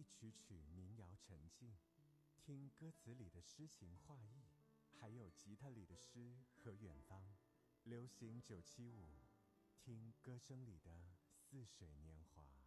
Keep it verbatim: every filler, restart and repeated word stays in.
一曲曲民谣沉浸，听歌词里的诗情画意，还有吉他里的诗和远方。流行九七五，听歌声里的似水年华。